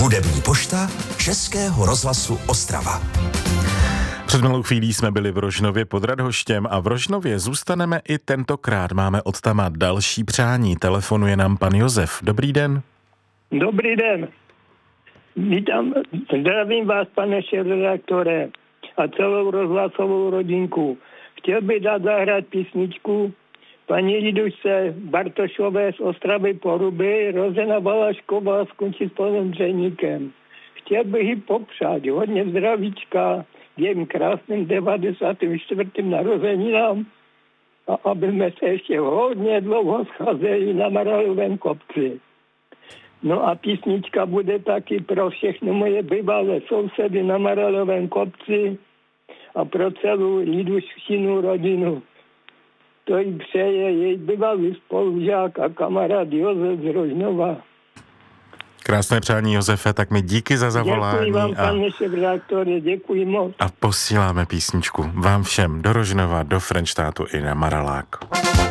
Hudební pošta Českého rozhlasu Ostrava. Před malou chvílí jsme byli v Rožnově pod Radhoštěm a v Rožnově zůstaneme i tentokrát. Máme od tama další přání. Telefonuje nám pan Josef. Dobrý den. Dobrý den. Zdravím vás, pane šéfredaktore, a celou rozhlasovou rodinku. Chtěl bych dát zahrát písničku paní Lidušce Bartošové z Ostravy Poruby, Rozena Balašková skončí s panem Dřeníkem. Chtěl bych ji popřát hodně zdravíčka k jejím krásným 94. narozeninám a aby jsme se ještě hodně dlouho scházeli na Maralovém kopci. No a písnička bude taky pro všechny moje bývalé sousedy na Maralovém kopci a pro celou Liduščinu rodinu. To jí přeje její bývalý spolužák a kamarád Josef z Rožnova. Krásné přání, Josefe, tak mi díky za zavolání. Děkuji vám, pane šéfredaktore, děkuji moc. A posíláme písničku vám všem do Rožnova, do Frenštátu i na Maralák.